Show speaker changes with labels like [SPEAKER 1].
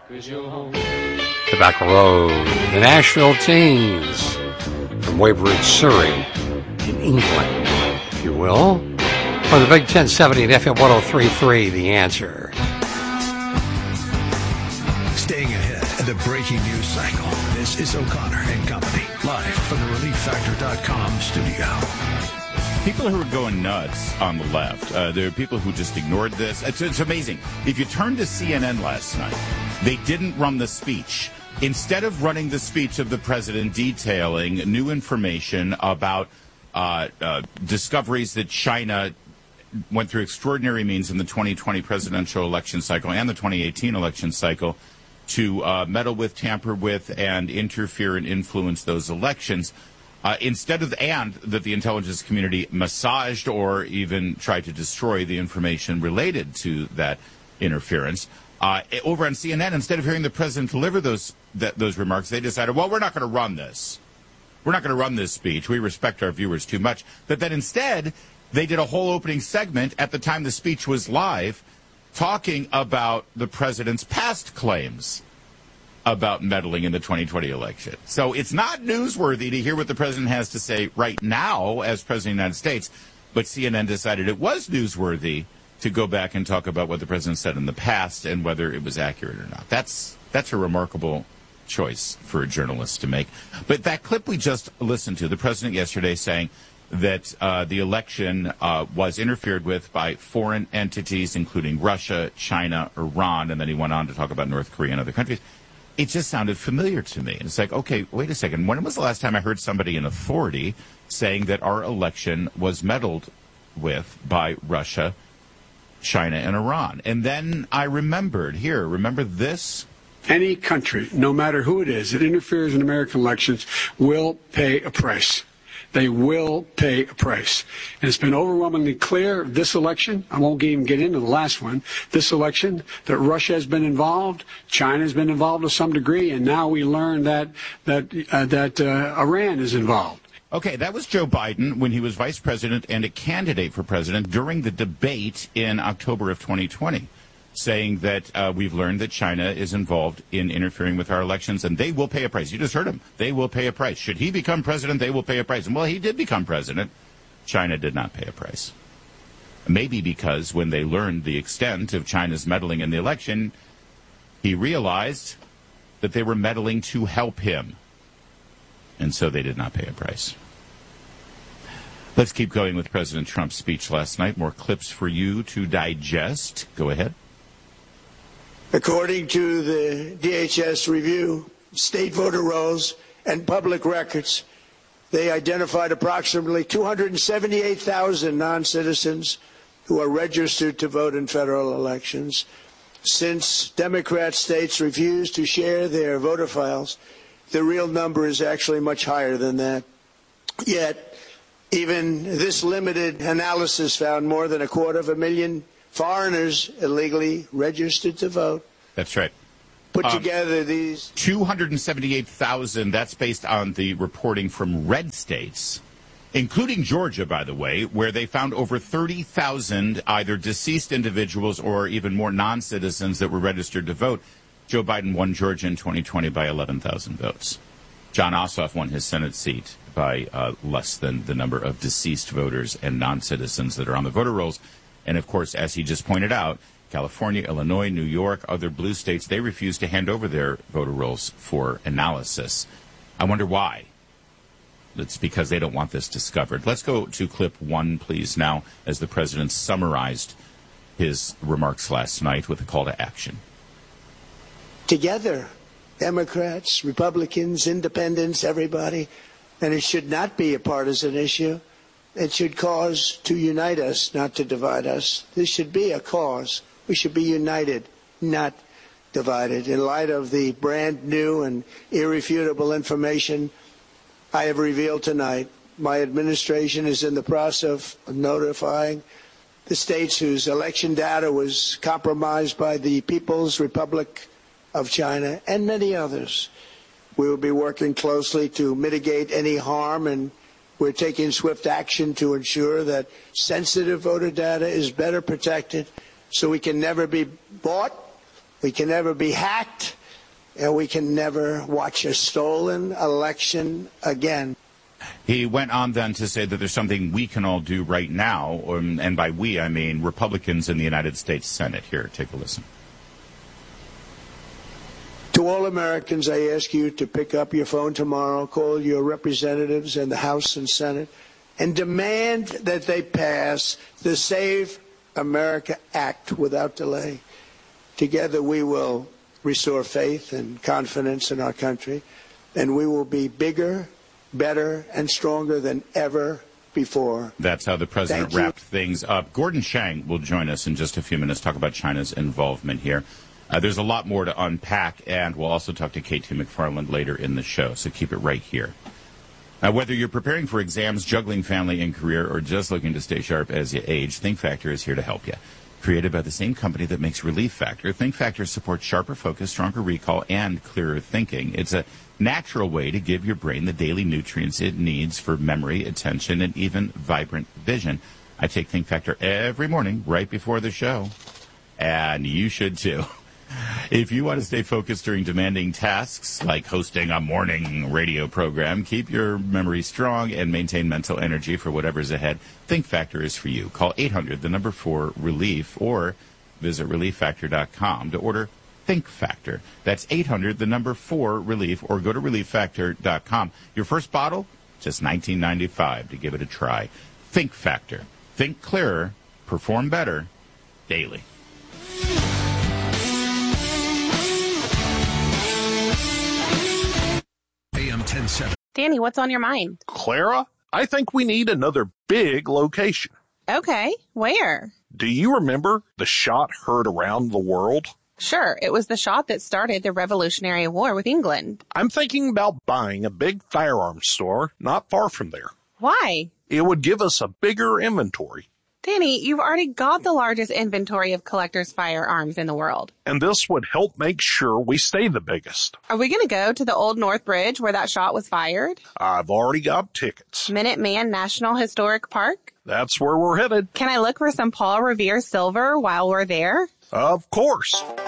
[SPEAKER 1] The back road, the national teams from Weybridge, Surrey, in England, if you will. For the Big 1070 and FM 103.3, The Answer.
[SPEAKER 2] Staying ahead of the breaking news cycle. This is O'Connor and Company, live from the ReliefFactor.com studio.
[SPEAKER 3] People who are going nuts on the left, there are people who just ignored this. It's amazing. If you turn to CNN last night, they didn't run the speech. Instead of running the speech of the president detailing new information about discoveries that China went through extraordinary means in the 2020 presidential election cycle and the 2018 election cycle to meddle with, tamper with, and interfere and influence those elections, instead of, and that the intelligence community massaged or even tried to destroy the information related to that interference. Over on CNN, instead of hearing the president deliver those remarks, they decided, well, we're not going to run this. We're not going to run this speech. We respect our viewers too much. But then instead, they did a whole opening segment at the time the speech was live, talking about the president's past claims about meddling in the 2020 election. So it's not newsworthy to hear what the president has to say right now as president of the United States, but CNN decided it was newsworthy to go back and talk about what the president said in the past and whether it was accurate or not. That's a remarkable choice for a journalist to make. But that clip we just listened to, the president yesterday saying that the election was interfered with by foreign entities, including Russia, China, Iran, and then he went on to talk about North Korea and other countries. It just sounded familiar to me. And it's like, okay, wait a second. When was the last time I heard somebody in authority saying that our election was meddled with by Russia, China, and Iran? And then I remembered, remember this?
[SPEAKER 4] Any country, no matter who it is, that interferes in American elections will pay a price. They will pay a price. And it's been overwhelmingly clear this election, I won't even get into the last one, this election, that Russia has been involved, China has been involved to some degree, and now we learn that Iran is involved.
[SPEAKER 3] Okay, that was Joe Biden when he was vice president and a candidate for president during the debate in October of 2020. Saying that we've learned that China is involved in interfering with our elections, and they will pay a price. You just heard him. They will pay a price. Should he become president, they will pay a price. And, well, he did become president. China did not pay a price. Maybe because when they learned the extent of China's meddling in the election, he realized that they were meddling to help him. And so they did not pay a price. Let's keep going with President Trump's speech last night. More clips for you to digest. Go ahead.
[SPEAKER 5] According to the DHS review, state voter rolls and public records, they identified approximately 278,000 non-citizens who are registered to vote in federal elections. Since Democrat states refuse to share their voter files, the real number is actually much higher than that. Yet, even this limited analysis found more than 250,000 foreigners illegally registered to vote.
[SPEAKER 3] That's right.
[SPEAKER 5] Put together these
[SPEAKER 3] 278,000. That's based on the reporting from red states, including Georgia, by the way, where they found over 30,000 either deceased individuals or even more non-citizens that were registered to vote. Joe Biden won Georgia in 2020 by 11,000 votes. John Ossoff won his Senate seat by less than the number of deceased voters and non-citizens that are on the voter rolls. And, of course, as he just pointed out, California, Illinois, New York, other blue states, they refuse to hand over their voter rolls for analysis. I wonder why. It's because they don't want this discovered. Let's go to clip 1, please, now, as the president summarized his remarks last night with a call to action.
[SPEAKER 5] Together, Democrats, Republicans, independents, everybody, and it should not be a partisan issue. It should cause to unite us, not to divide us. This should be a cause. We should be united, not divided. In light of the brand new and irrefutable information I have revealed tonight, my administration is in the process of notifying the states whose election data was compromised by the People's Republic of China and many others. We will be working closely to mitigate any harm, and we're taking swift action to ensure that sensitive voter data is better protected so we can never be bought, we can never be hacked, and we can never watch a stolen election again.
[SPEAKER 3] He went on then to say that there's something we can all do right now, and by we, I mean Republicans in the United States Senate. Here, take a listen.
[SPEAKER 5] To all Americans, I ask you to pick up your phone tomorrow, call your representatives in the House and Senate, and demand that they pass the Save America Act without delay. Together we will restore faith and confidence in our country, and we will be bigger, better, and stronger than ever before.
[SPEAKER 3] That's how the president wrapped things up. Gordon Chang will join us in just a few minutes, talk about China's involvement here. There's a lot more to unpack, and we'll also talk to K.T. McFarland later in the show, so keep it right here. Whether you're preparing for exams, juggling family and career, or just looking to stay sharp as you age, Think Factor is here to help you. Created by the same company that makes Relief Factor, Think Factor supports sharper focus, stronger recall, and clearer thinking. It's a natural way to give your brain the daily nutrients it needs for memory, attention, and even vibrant vision. I take Think Factor every morning right before the show, and you should too. If you want to stay focused during demanding tasks like hosting a morning radio program, keep your memory strong, and maintain mental energy for whatever's ahead, Think Factor is for you. Call 800-4-RELIEF or visit ReliefFactor.com to order Think Factor. That's 800-4-RELIEF or go to ReliefFactor.com. Your first bottle, just $19.95 to give it a try. Think Factor. Think clearer, perform better, daily.
[SPEAKER 2] AM 1070.
[SPEAKER 6] Danny, what's on your mind?
[SPEAKER 7] Clara, I think we need another big location.
[SPEAKER 6] Okay, where?
[SPEAKER 7] Do you remember the shot heard around the world?
[SPEAKER 6] Sure, it was the shot that started the Revolutionary War with England.
[SPEAKER 7] I'm thinking about buying a big firearms store not far from there.
[SPEAKER 6] Why?
[SPEAKER 7] It would give us a bigger inventory.
[SPEAKER 6] Danny, you've already got the largest inventory of collectors' firearms in the world.
[SPEAKER 7] And this would help make sure we stay the biggest.
[SPEAKER 6] Are we going to go to the Old North Bridge where that shot was fired?
[SPEAKER 7] I've already got tickets.
[SPEAKER 6] Minuteman National Historic Park?
[SPEAKER 7] That's where we're headed.
[SPEAKER 6] Can I look for some Paul Revere silver while we're there?
[SPEAKER 7] Of course.